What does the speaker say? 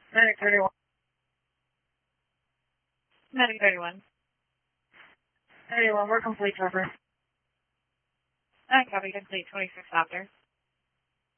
Medic 31. Medic 31. 31, we're complete, Trevor. Copy, complete 26 after.